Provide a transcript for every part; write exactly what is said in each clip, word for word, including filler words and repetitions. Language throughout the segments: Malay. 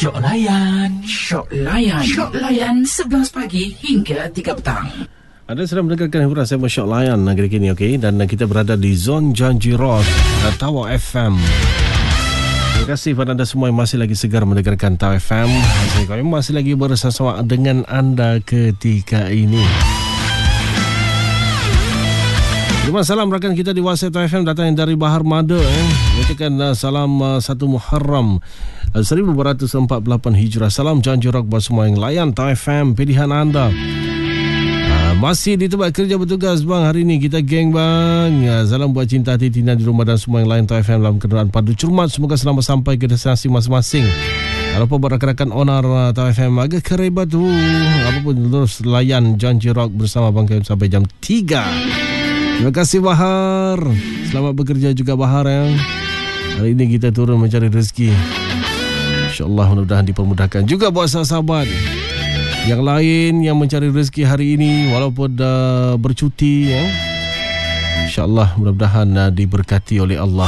Syok Layan, Syok Layan, Syok Layan sebelas pagi hingga tiga petang. Anda sedang mendengarkan hiburan saya Syok Layan negeri kini, okey, dan kita berada di Zon Janji Rock, Tawa F M. Terima kasih kepada anda semua yang masih lagi segar mendengarkan Tawa F M. Kami masih lagi bersama dengan anda ketika ini. Terima salam rakan kita di WhatsApp Tawa F M datang dari Bahar Mada, eh. Ucapkan uh, salam uh, satu Muharram uh, seribu empat ratus empat puluh lapan Hijrah. Salam Janji Rock buat semua yang layan Tawa F M pilihan anda. Uh, masih di tempat kerja bertugas bang, hari ini kita geng bang. Uh, salam buat cinta hati Tina di rumah dan semua yang lain Tawa F M dalam kenderaan padu cermat. Semoga selamat sampai ke destinasi masing-masing. Walaupun buat rakan-rakan onar uh, Tawa F M agak kerebat tu, apapun terus layan Janji Rock bersama bang Kem sampai jam tiga. Terima kasih Bahar. Selamat bekerja juga Bahar ya. Hari ini kita turun mencari rezeki. InsyaAllah mudah-mudahan dipermudahkan juga buat sahabat-sahabat yang lain yang mencari rezeki hari ini walaupun dah bercuti ya. InsyaAllah mudah-mudahan uh, diberkati oleh Allah.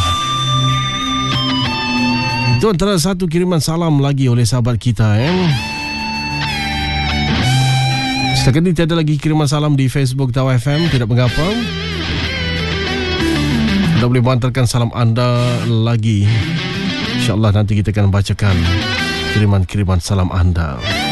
Itu antara satu kiriman salam lagi oleh sahabat kita ya. Setakat ini tiada lagi kiriman salam di Facebook Tawa F M. Tidak mengapa, anda boleh mengantarkan salam anda lagi. InsyaAllah nanti kita akan bacakan kiriman-kiriman salam anda.